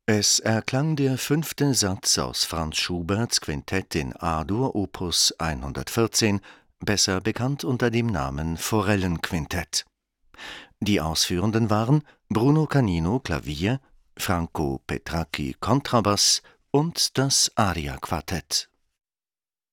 Es erklang der 5. Satz aus Franz Schuberts Quintett in A-Dur Opus 114, besser bekannt unter dem Namen Forellenquintett. Die Ausführenden waren Bruno Canino Klavier, Franco Petracchi Kontrabass und das Aria-Quartett.